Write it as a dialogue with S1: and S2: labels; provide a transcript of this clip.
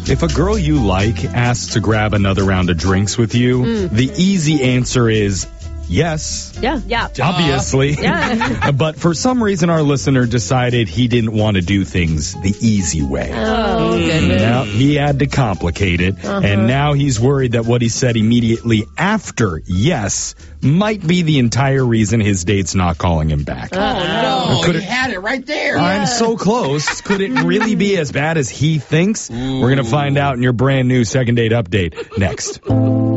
S1: If a girl you like asks to grab another round of drinks with you, the easy answer is yes.
S2: Yeah.
S1: Obviously.
S2: Yeah.
S1: But for some reason, our listener decided he didn't want to do things the easy way.
S2: Oh, goodness.
S1: Now, he had to complicate it, and now he's worried that what he said immediately after yes might be the entire reason his date's not calling him back.
S3: Oh, no.
S1: Could
S3: You
S1: it-
S3: had it right there.
S1: I'm so close. Could it really be as bad as he thinks? We're going to find out in your brand new second date update next.